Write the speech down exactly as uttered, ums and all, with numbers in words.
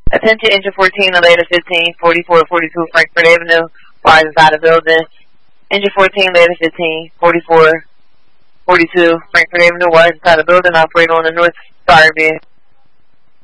Attention engine fourteen, Atlanta fifteen, forty-four forty-two Frankfurt Avenue. Fires inside the building. Engine fourteen, Atlanta fifteen, forty-four forty-two Frankfurt Avenue. Wires inside the building. Operator on the north side.